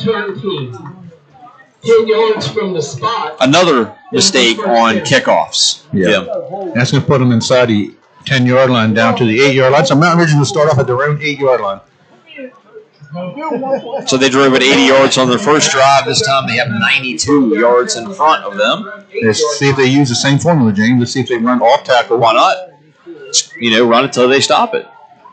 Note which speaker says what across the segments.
Speaker 1: return team. 10 yards from the spot.
Speaker 2: Another mistake on kickoffs.
Speaker 3: Yeah. That's going to put them inside the 10-yard line down to the 8-yard line. So Mountain Ridge will start off at their own 8-yard line.
Speaker 2: So they drove it 80 yards on their first drive. This time they have 92 yards in front of them.
Speaker 3: Let's see if they use the same formula, James. Let's see if they run off tackle.
Speaker 2: Why not? Run until they stop it.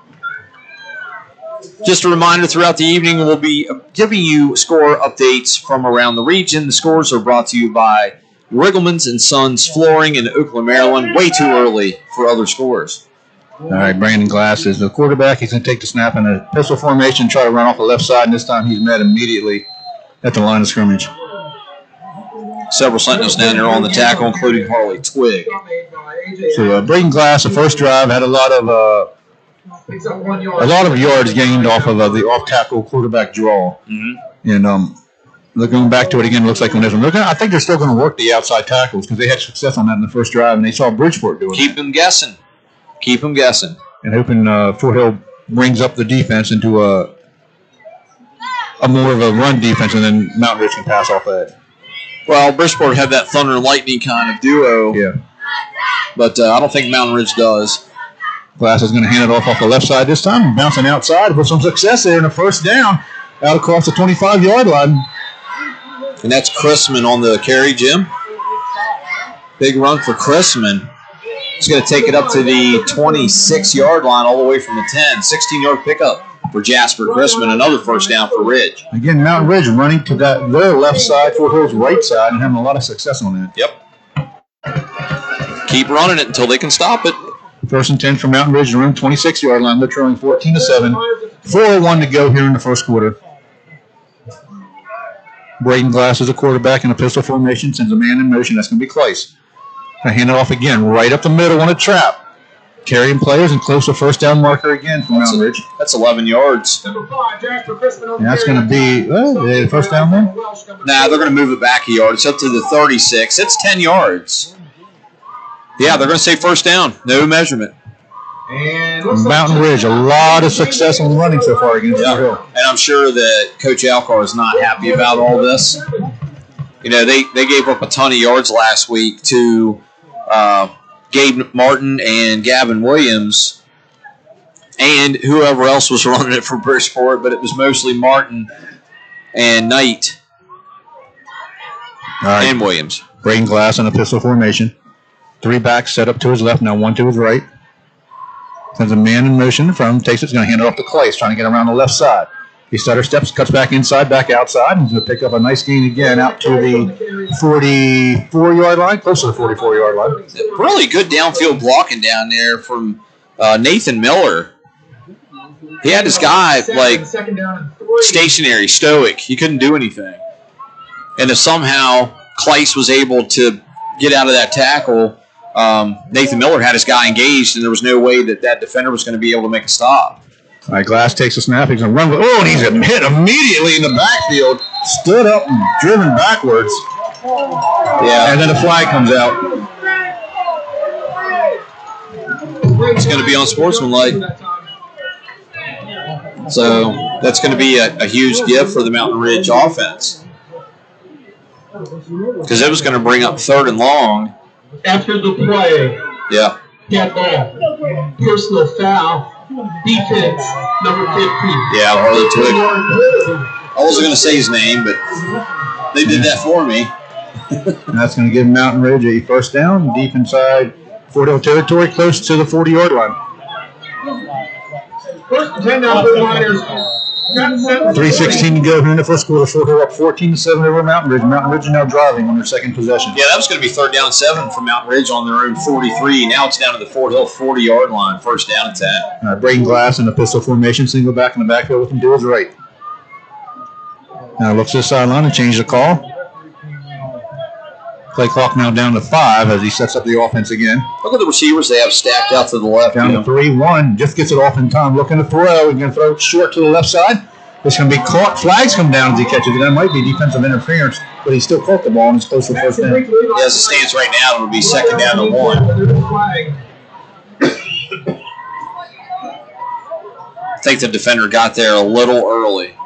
Speaker 2: Just a reminder, throughout the evening, we'll be giving you score updates from around the region. The scores are brought to you by Riggleman's & Sons Flooring in Oakland, Maryland. Way too early for other scores.
Speaker 3: All right, Brandon Glass is the quarterback. He's going to take the snap in a pistol formation, try to run off the left side, and this time he's met immediately at the line of scrimmage.
Speaker 2: Several Sentinels down there on the tackle, including Harley Twig.
Speaker 3: So Brandon Glass, the first drive, had a lot of yards gained off of the off-tackle quarterback draw. Mm-hmm. And looking back to it again, it looks like when I think they're still going to work the outside tackles because they had success on that in the first drive, and they saw Bridgeport do it.
Speaker 2: Keep them guessing.
Speaker 3: And hoping Fort Hill brings up the defense into a more of a run defense, and then Mountain Ridge can pass off that.
Speaker 2: Well, Bridgeport had that thunder and lightning kind of duo.
Speaker 3: Yeah.
Speaker 2: But I don't think Mountain Ridge does.
Speaker 3: Glass is going to hand it off the left side this time, bouncing outside with some success there in a first down out across the 25-yard line.
Speaker 2: And that's Chrisman on the carry, Jim. Big run for Chrisman. He's going to take it up to the 26-yard line all the way from the 10. 16-yard pickup for Jasper Chrisman. Another first down for Ridge.
Speaker 3: Again, Mountain Ridge running to their left side, Fort Hill's right side, and having a lot of success on that.
Speaker 2: Yep. Keep running it until they can stop it.
Speaker 3: First and 10 for Mountain Ridge, around 26-yard line. They're trailing 14-7. 4:01 to go here in the first quarter. Braden Glass is a quarterback in a pistol formation, sends a man in motion. That's going to be Clayce. I hand it off again, right up the middle on a trap. Carrying players and close to first down marker again for Mountain Ridge.
Speaker 2: That's 11 yards.
Speaker 3: And that's going to be first down then?
Speaker 2: Nah, they're going to move it back a yard. It's up to the 36. It's 10 yards. Yeah, they're going to say first down. No measurement.
Speaker 3: Mountain Ridge, a lot of success on running so far against Fort Hill.
Speaker 2: And I'm sure that Coach Alcar is not happy about all this. They gave up a ton of yards last week to Gabe Martin and Gavin Williams and whoever else was running it for Bridgeport, but it was mostly Martin and Knight and Williams.
Speaker 3: Braden Glass in a pistol formation. 3 backs set up to his left, now 1 to his right. Sends a man in motion from takes it, he's going to hand it off to Clayce, trying to get around the left side. He stutter steps, cuts back inside, back outside, and he's going to pick up a nice gain again out to the 44-yard line, close to the 44-yard line.
Speaker 2: Really good downfield blocking down there from Nathan Miller. He had this guy, stationary, stoic. He couldn't do anything. And if somehow Clayce was able to get out of that tackle, Nathan Miller had his guy engaged, and there was no way that defender was going to be able to make a stop.
Speaker 3: All right, Glass takes a snap. He's going to run. And he's hit immediately in the backfield. Stood up and driven backwards.
Speaker 2: Yeah.
Speaker 3: And then a flag comes out.
Speaker 2: It's going to be unsportsmanlike. So that's going to be a huge gift for the Mountain Ridge offense. Because it was going to bring up 3rd and long.
Speaker 1: After the play.
Speaker 2: Yeah.
Speaker 1: Get ball. Personal foul. Defense, number 15.
Speaker 2: Yeah, Harley Twig. I wasn't going to say his name, but they did that for me.
Speaker 3: And that's going to give Mountain Ridge a first down deep inside Fort Hill territory, close to the 40-yard line.
Speaker 1: First and 10 now for the Miners.
Speaker 3: 3:16 to go here in the first quarter. Fort Hill up 14-7 over Mountain Ridge. Mountain Ridge is now driving on their second possession.
Speaker 2: Yeah, that was going to be 3rd down 7 for Mountain Ridge on their own 43. Now it's down to the Fort Hill 40-yard line. First down and 10.
Speaker 3: Braden Glass in a pistol formation, single back in the backfield with him to his right. Now looks to the sideline and changes the call. Play clock now down to 5 as he sets up the offense again.
Speaker 2: Look at the receivers they have stacked out to the left.
Speaker 3: Down to 3-1. Just gets it off in time. Looking to throw. He's going to throw it short to the left side. It's going to be caught. Flags come down as he catches it. That might be defensive interference, but he still caught the ball and it's close to first down.
Speaker 2: Yeah, as it stands right now, it'll be 2nd down to 1. I think the defender got there a little early.